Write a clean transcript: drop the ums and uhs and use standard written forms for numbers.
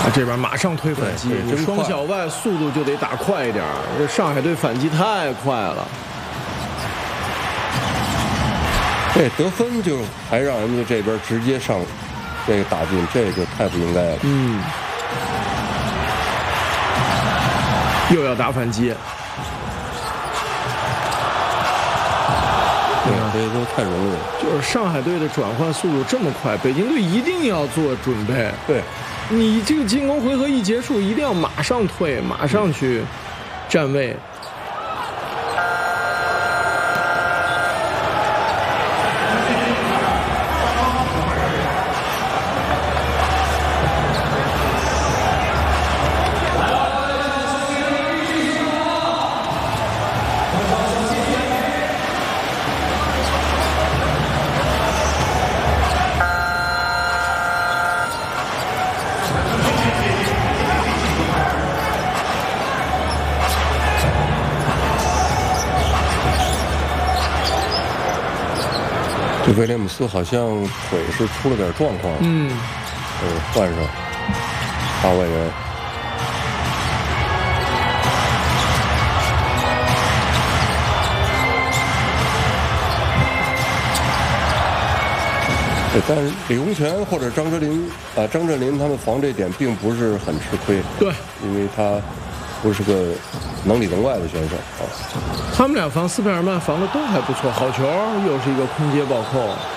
这边马上推反击，双小外速度就得打快一点。这上海队反击太快了。 这得分就还让人家这边直接上这个打进，这就太不应该了。 又要打反击。 这都太容易了。 就是上海队的转换速度这么快，北京队一定要做准备。 对， 你这个进攻回合一结束，一定要马上退，马上去站位。 这威廉姆斯好像腿是出了点状况，换上八外援。对，但是李洪权或者张镇麟他们防这点并不是很吃亏， 对， 因为他不是个能里能外的选手啊。 他们俩防斯佩尔曼防的都还不错，好球，又是一个空接暴扣。